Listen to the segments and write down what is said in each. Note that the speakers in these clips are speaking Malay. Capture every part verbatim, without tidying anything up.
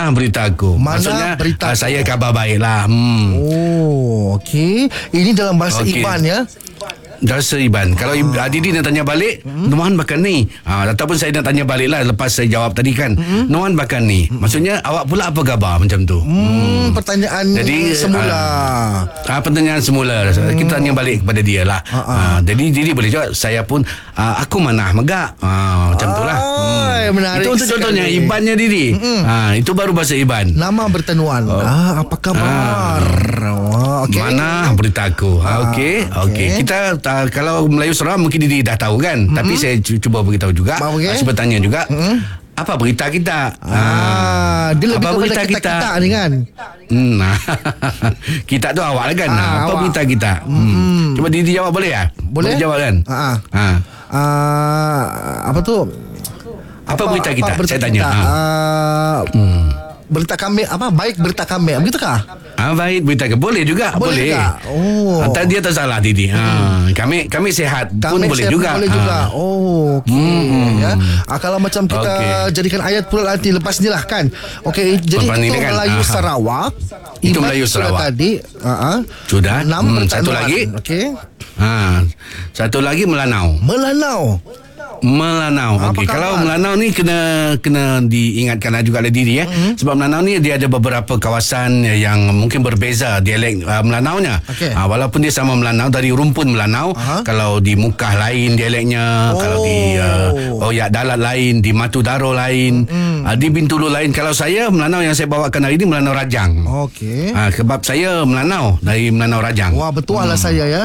Mana berita aku? Mana Maksudnya berita uh, aku? saya kabar baik lah. hmm. Oh, okey. Ini dalam bahasa Okey. Iban ya. Darsa Iban. Kalau ah. Didi nak tanya balik, hmm? Nuan makan ni. Ha, ataupun saya nak tanya balik lah lepas saya jawab tadi kan. Hmm? Nuan makan ni. Maksudnya awak pula apa khabar macam tu. Hmm, hmm. Pertanyaan Jadi, semula. Ah, ah, pertanyaan semula. Hmm. Kita tanya balik kepada dia lah. Ah, ah. Ah, jadi Didi boleh jawab. Saya pun ah, aku manah megak. Ah, macam tu lah. Hmm. Menarik. Itu untuk contohnya Ibannya Didi. Hmm. Ah, itu baru bahasa Iban. Nama bertenuan. Oh. Ah, apa kabar? Ah. Okay. Mana berita aku. Ah, Okey. Okey. Okay. Kita uh, kalau Melayu Sarawak mungkin dia dah tahu kan. Mm-hmm. Tapi saya cuba beritahu juga. Okay. Saya bertanya juga. Mm-hmm. Apa berita kita? Ah, dia lebih apa kepada kita, kita, kita ni kan. Hmm. Kita tu awak lah kan. Ah, apa awak. Berita kita? Hmm. Hmm. Cuba Didi jawab boleh ya? Boleh. Boleh jawab kan? Ah. Ah. Ah, apa tu? Apa, apa berita kita? Apa berita saya tanya. Kita? Ah. Ah, hmm. Berita kami apa baik berita kami begitukah? Ah baik berita kami boleh juga boleh. boleh. Oh. Antara dia tak salah Didi. Ha hmm. kami kami sehat kami pun boleh juga. Boleh juga. Ha. Oh okey hmm. ya. Ah, kalau macam kita okay. jadikan ayat pula nanti lepas ni lah kan. Okey jadi Lepas itu kan? Melayu Aha. Sarawak. Itu Melayu Sarawak tadi. Ha. Sudah. Hmm. Satu lagi. Okey. Ha. Satu lagi Melanau. Melanau. Melanau. Okey, kalau Melanau ni kena kena diingatkan juga oleh diri ya. Mm-hmm. Sebab Melanau ni dia ada beberapa kawasan yang mungkin berbeza dialek uh, Melanaunya. Okay. Uh, walaupun dia sama Melanau dari rumpun Melanau, uh-huh. kalau di Mukah lain dialeknya, oh. kalau di uh, Oyak Dalat lain, di Matu Daro lain, mm. uh, di Bintulu lain. Kalau saya Melanau yang saya bawakan hari ini Melanau Rajang. Okey. Uh, sebab saya Melanau dari Melanau Rajang. Wah, betul lah hmm. saya ya.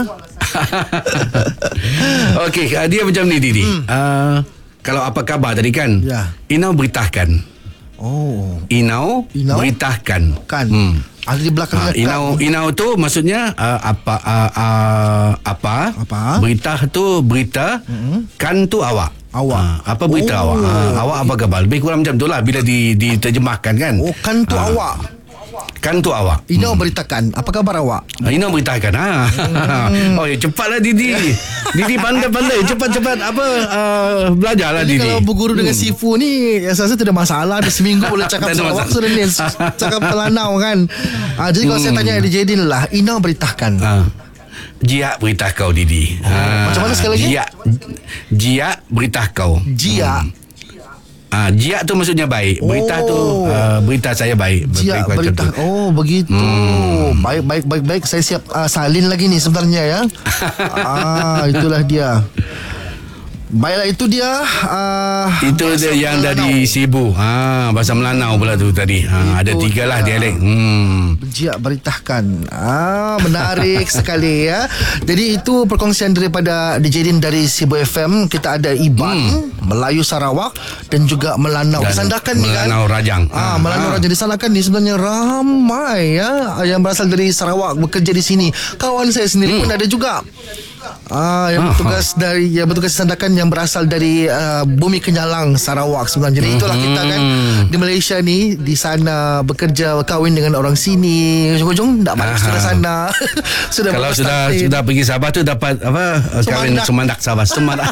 Okey, uh, dia macam ni Didi. Hmm. Uh, kalau apa khabar tadi kan? Ya. Inau beritakan. Oh. Inau, Inau? beritakan. Kan. Hmm. Ada di belakang uh, Inau kan? Inau tu maksudnya uh, apa uh, uh, apa? Apa? Berita tu berita. Hmm. Kan tu awak. Awak. Uh, apa berita oh. awak? Uh, awak apa khabar? Lebih kurang macam itulah bila di diterjemahkan kan. Oh, kan tu uh, awak. Kan tu awak. Inau hmm. beritakan. Apa khabar awak? Inau beritakan. Ha. Hmm. Oh, ya, cepatlah Didi. Didi pandai-pandai. Cepat-cepat apa uh, belajarlah Didi. Kalau berguru hmm. dengan Sifu ni, saya rasa tidak masalah. Ada seminggu boleh cakap Sarawak sudah ni. Cakap Melanau kan. Ah, jadi kalau hmm. saya tanya Didi lah, Inau beritakan. Ha. Jia berita kau Didi. Oh, ha. Macam mana sekali lagi? Jia. Jia berita kau. Jia. Hmm. Ah, jia tu maksudnya baik. Berita oh. tu uh, berita saya baik. Jia berita. Oh, begitu. Hmm. Baik baik baik baik. Saya siap uh, salin lagi ni sebenarnya ya. Ah, itulah dia. Baiklah itu dia uh, itu dia yang Melanau. Dari Sibu. Ha, bahasa Melanau pula tu tadi. Ha, ada tiga lah dialek. Hmm. Jia beritakan. Ah, menarik sekali ya. Jadi itu perkongsian daripada D J Din dari Sibu F M. Kita ada Iban, hmm. Melayu Sarawak dan juga Melanau. Dan Sandakan ni kan. Melanau Rajang. Ah, Melanau ha. Rajang disanakan ni sebenarnya ramai ya yang berasal dari Sarawak bekerja di sini. Kawan saya sendiri hmm. pun ada juga. Ah, yang bertugas ah, dari yang bertugas sandakan yang berasal dari uh, Bumi Kenyalang Sarawak sebenarnya. Jadi itulah kita kan di Malaysia ni di sana bekerja kahwin dengan orang sini. Ujung-ujung tak balik sudah sana. Sudah kalau sudah started. Sudah pergi Sabah tu dapat apa kahwin Semandak Sabah. Semandak.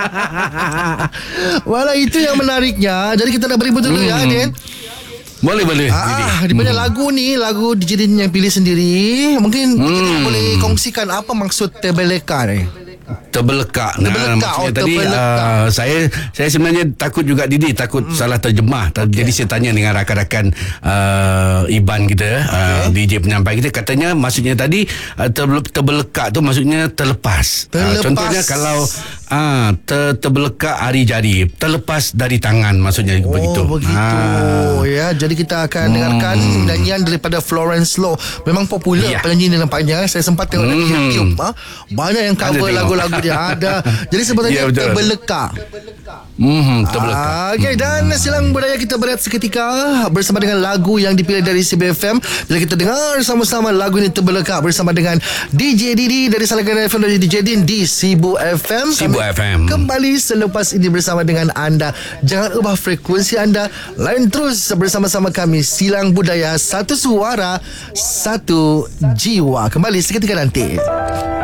Walau itu yang menariknya. Jadi kita nak beribu dulu hmm. ya Din. Boleh boleh. Ah, di mana hmm. lagu ni lagu D J Din yang pilih sendiri. Mungkin hmm. boleh kongsikan apa maksud Tebeleka ni? Terbelekak. Nah, terbelekak. Oh, tadi uh, saya saya sebenarnya takut juga Didi takut hmm. salah terjemah. Okay. Jadi saya tanya dengan rakan-rakan uh, Iban kita, okay. uh, D J penyampai kita, katanya maksudnya tadi uh, terbelekak tu maksudnya terlepas. terlepas. Uh, contohnya kalau uh, ter, terbelekak hari jari, terlepas dari tangan maksudnya oh, begitu. Oh begitu. Ah. Ya, jadi kita akan hmm. dengarkan nyanyian daripada Florence Low. Memang popular yeah. penyanyi ni nampaknya. Saya sempat tengok hmm. di YouTube. Ha? Banyak yang cover lagu-lagu dia ada. Jadi sebenarnya yeah, terbelekak. Hmm, terbelekak. Ah, okay, dan silang budaya kita berehat seketika bersama dengan lagu yang dipilih dari C B F M. Jadi kita dengar sama-sama lagu ini Terbelekak bersama dengan D J Didi dari Salangana F M dan D J Din di Sibu F M. Sibu F M. Kembali selepas ini bersama dengan anda. Jangan ubah frekuensi anda. Lain terus bersama-sama kami Silang Budaya, satu suara, satu jiwa. Kembali seketika nanti.